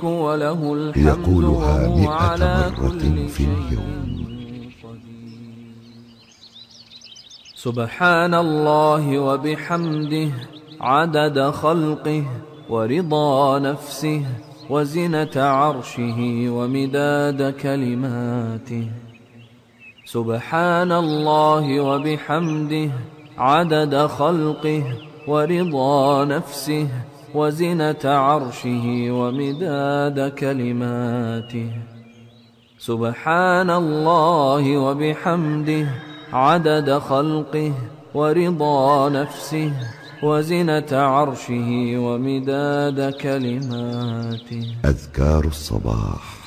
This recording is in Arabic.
وله الحمد يقولها وهو 100 على مرة كل في اليوم. سبحان الله وبحمده عدد خلقه ورضا نفسه وزنة عرشه ومداد كلماته. سبحان الله وبحمده عدد خلقه ورضا نفسه وزنة عرشه ومداد كلماته. سبحان الله وبحمده عدد خلقه ورضا نفسه وزنة عرشه ومداد كلماته. أذكار الصباح.